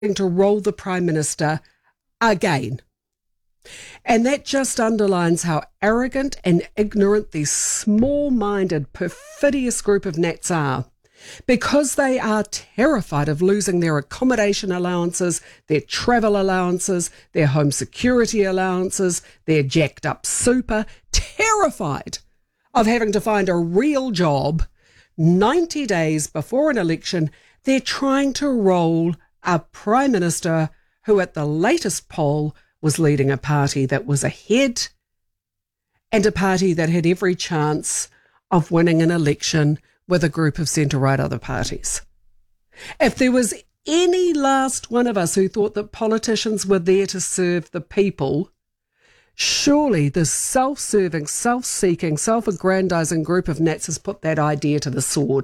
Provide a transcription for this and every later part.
to roll the Prime Minister again. And that just underlines how arrogant and ignorant these small-minded, perfidious group of Nats are, because they are terrified of losing their accommodation allowances, their travel allowances, their home security allowances, their jacked-up super, terrified of having to find a real job 90 days before an election. They're trying to roll a Prime Minister who at the latest poll was leading a party that was ahead and a party that had every chance of winning an election with a group of centre-right other parties. If there was any last one of us who thought that politicians were there to serve the people, surely the self-serving, self-seeking, self-aggrandising group of Nats has put that idea to the sword.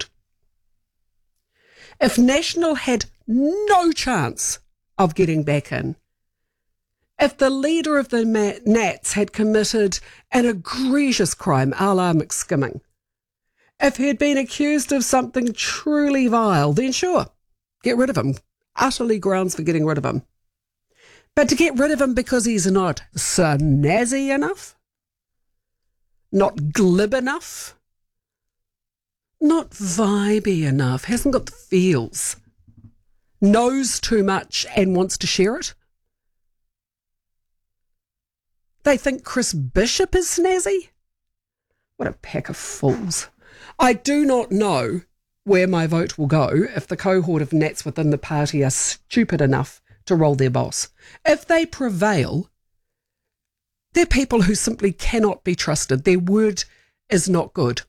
If National had no chance of getting back in, if the leader of the Nats had committed an egregious crime a la McSkimming, if he'd been accused of something truly vile, then sure, get rid of him. Utterly grounds for getting rid of him. But to get rid of him because he's not snazzy enough, not glib enough, not vibey enough, hasn't got the feels, knows too much and wants to share it. They think Chris Bishop is snazzy? What a pack of fools. I do not know where my vote will go if the cohort of Nats within the party are stupid enough to roll their boss. If they prevail, they're people who simply cannot be trusted. Their word is not good.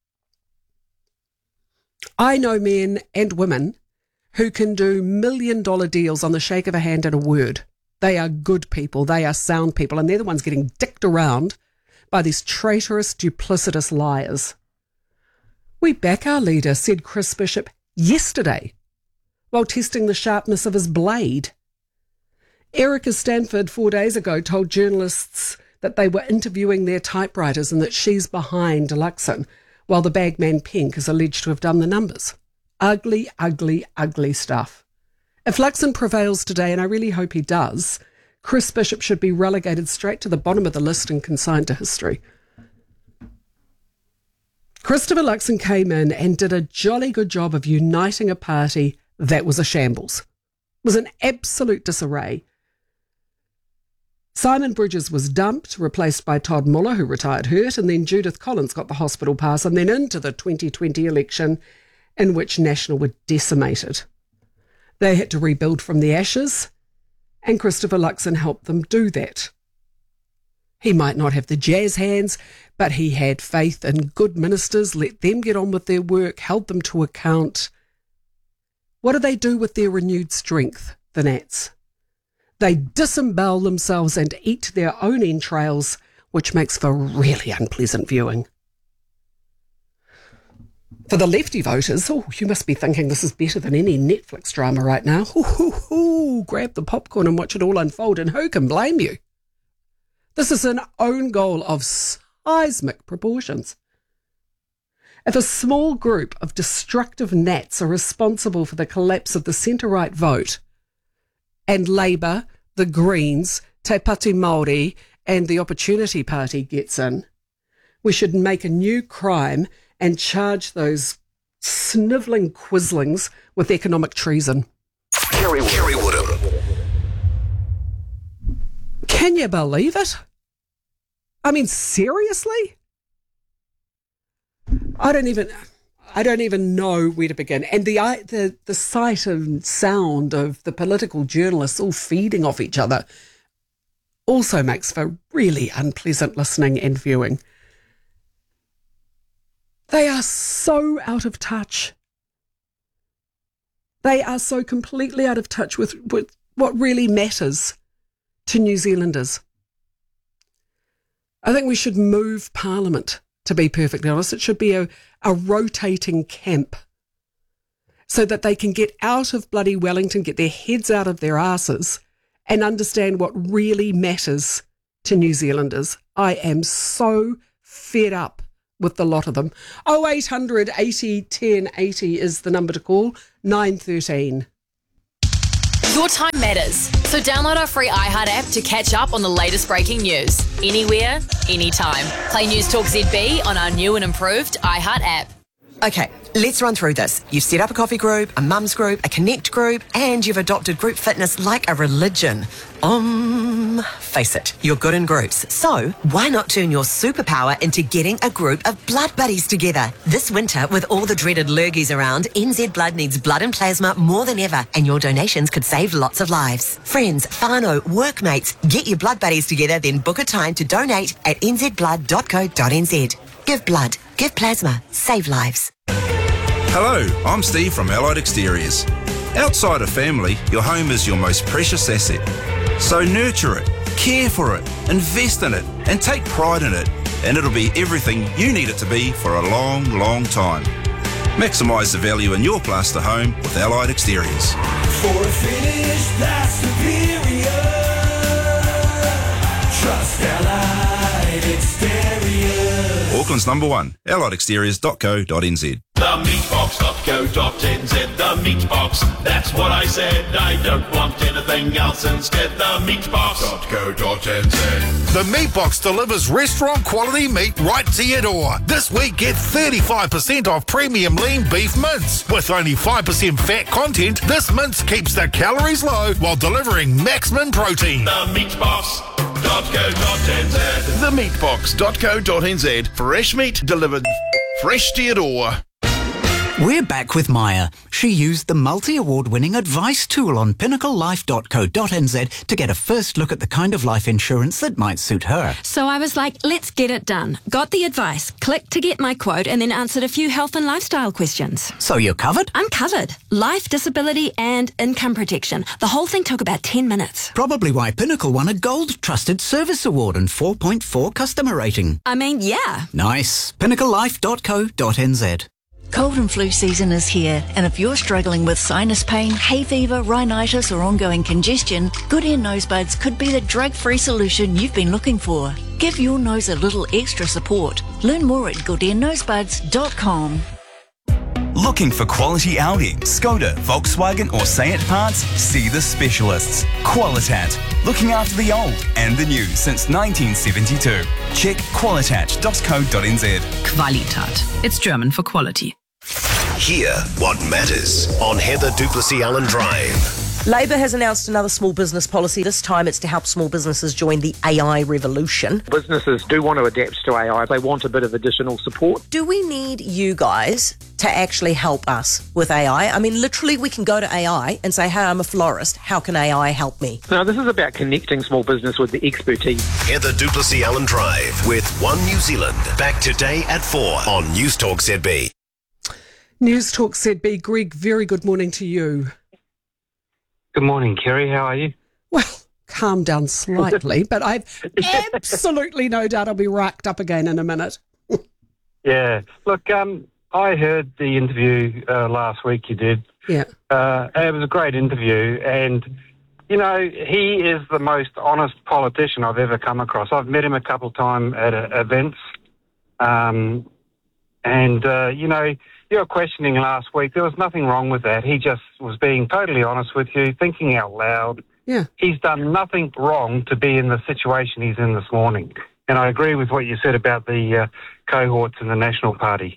I know men and women who can do $1 million deals on the shake of a hand and a word. They are good people, they are sound people, and they're the ones getting dicked around by these traitorous, duplicitous liars. We back our leader, said Chris Bishop yesterday, while testing the sharpness of his blade. Erica Stanford 4 days ago told journalists that they were interviewing their typewriters and that she's behind Luxon, while the bagman Pink is alleged to have done the numbers. Ugly, ugly, ugly stuff. If Luxon prevails today, and I really hope he does, Chris Bishop should be relegated straight to the bottom of the list and consigned to history. Christopher Luxon came in and did a jolly good job of uniting a party that was a shambles. It was an absolute disarray. Simon Bridges was dumped, replaced by Todd Muller, who retired hurt, and then Judith Collins got the hospital pass, and then into the 2020 election in which National were decimated. They had to rebuild from the ashes, and Christopher Luxon helped them do that. He might not have the jazz hands, but he had faith in good ministers, let them get on with their work, held them to account. What do they do with their renewed strength, the Nats? They disembowel themselves and eat their own entrails, which makes for really unpleasant viewing. For the lefty voters, you must be thinking this is better than any Netflix drama right now. Grab the popcorn and watch it all unfold, and who can blame you? This is an own goal of seismic proportions. If a small group of destructive Nats are responsible for the collapse of the centre-right vote, and Labour, the Greens, Te Pāti Māori and the Opportunity Party gets in, we should make a new crime and charge those snivelling quislings with economic treason. Kerry Woodham. Can you believe it? I mean, seriously? I don't even know where to begin. And the sight and sound of the political journalists all feeding off each other also makes for really unpleasant listening and viewing. They are so out of touch. They are so completely out of touch with what really matters to New Zealanders. I think we should move Parliament, to be perfectly honest. It should be a rotating camp so that they can get out of bloody Wellington, get their heads out of their asses and understand what really matters to New Zealanders. I am so fed up with the lot of them. 0800 80 10 80 is the number to call. 913. Your time matters, so download our free iHeart app to catch up on the latest breaking news. Anywhere, anytime. Play News Talk ZB on our new and improved iHeart app. Okay, let's run through this. You've set up a coffee group, a mums group, a connect group, and you've adopted group fitness like a religion. Face it, you're good in groups. So why not turn your superpower into getting a group of blood buddies together? This winter, with all the dreaded lurgies around, NZ Blood needs blood and plasma more than ever, and your donations could save lots of lives. Friends, whānau, workmates, get your blood buddies together, then book a time to donate at nzblood.co.nz. Give blood, give plasma, save lives. Hello, I'm Steve from Allied Exteriors. Outside of family, your home is your most precious asset. So nurture it, care for it, invest in it, and take pride in it, and it'll be everything you need it to be for a long, long time. Maximise the value in your plaster home with Allied Exteriors. For a finish that's superior, trust Allied Exteriors. Auckland's number one, alliedexteriors.co.nz. Themeatbox.co.nz, the meat box. That's what I said. I don't want anything else instead. Themeatbox.co.nz. The Meat Box delivers restaurant quality meat right to your door. This week, get 35% off premium lean beef mince. With only 5% fat content, this mince keeps the calories low while delivering maximum protein. Themeatbox.co.nz. Themeatbox.co.nz. Fresh meat delivered fresh to your door. We're back with Maya. She used the multi-award-winning advice tool on pinnaclelife.co.nz to get a first look at the kind of life insurance that might suit her. So I was like, let's get it done. Got the advice, clicked to get my quote, and then answered a few health and lifestyle questions. So you're covered? I'm covered. Life, disability, and income protection. The whole thing took about 10 minutes. Probably why Pinnacle won a Gold Trusted Service Award and 4.4 customer rating. I mean, yeah. Nice. pinnaclelife.co.nz. Cold and flu season is here, and if you're struggling with sinus pain, hay fever, rhinitis or ongoing congestion, Good Ear Nosebuds could be the drug-free solution you've been looking for. Give your nose a little extra support. Learn more at goodearnosebuds.com. Looking for quality Audi, Skoda, Volkswagen or Seat parts? See the specialists. Qualitat. Looking after the old and the new since 1972. Check qualitat.co.nz. Qualitat. It's German for quality. Hear what matters on Heather Duplessis Allen Drive. Labor has announced another small business policy. This time it's to help small businesses join the AI revolution. Businesses do want to adapt to AI. They want a bit of additional support. Do we need you guys to actually help us with AI? I mean, literally, we can go to AI and say, hey, I'm a florist. How can AI help me? No, this is about connecting small business with the expertise. Heather Duplessis Allen Drive with One New Zealand. Back today at 4 on News Talk ZB. News Talk ZB. Greg, very good morning to you. Good morning, Kerry. How are you? Well, calm down slightly, but I've absolutely no doubt I'll be racked up again in a minute. Yeah. Look, I heard the interview last week you did. Yeah. It was a great interview, and, you know, he is the most honest politician I've ever come across. I've met him a couple of times at events, and, you know, you were questioning last week. There was nothing wrong with that. He just was being totally honest with you, thinking out loud. Yeah. He's done nothing wrong to be in the situation he's in this morning. And I agree with what you said about the cohorts in the National Party.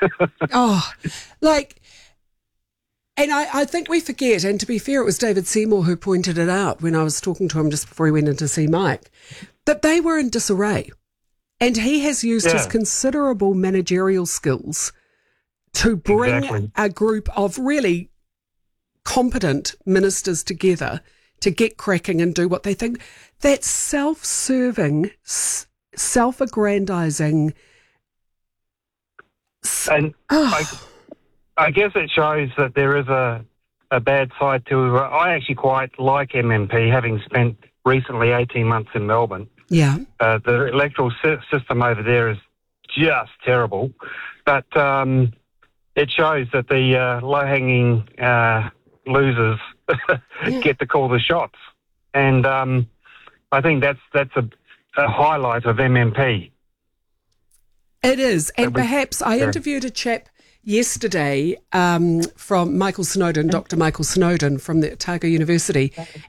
And I think we forget, and to be fair, it was David Seymour who pointed it out when I was talking to him just before he went in to see Mike, that they were in disarray. And he has used his considerable managerial skills to bring a group of really competent ministers together to get cracking and do what they think. That self-serving, self-aggrandizing. And I guess it shows that there is a bad side to I actually quite like MMP, having spent recently 18 months in Melbourne. Yeah. The electoral system over there is just terrible. But it shows that the low-hanging losers get to call the shots. And I think that's a highlight of MMP. It is. And perhaps I interviewed a chap yesterday from Michael Snowdon, Dr. Michael Snowdon from the Otago University,